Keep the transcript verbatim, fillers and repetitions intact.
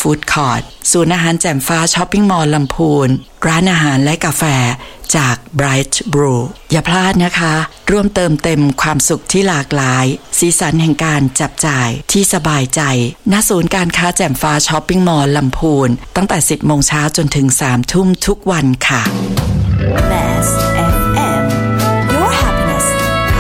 ฟู้ดคอร์ทศูนย์อาหารแจ่มฟ้าช้อปปิ้งมอลล์ลำพูนร้านอาหารและกาแฟจาก Bright Brew อย่าพลาดนะคะร่วมเติมเต็มความสุขที่หลากหลายสีสันแห่งการจับจ่ายที่สบายใจณศูนย์การค้าแจ่มฟ้าช้อปปิ้งมอลล์ลำพูนตั้งแต่ สิบโมงเช้าจนถึง สามทุ่มทุกวันค่ะ Best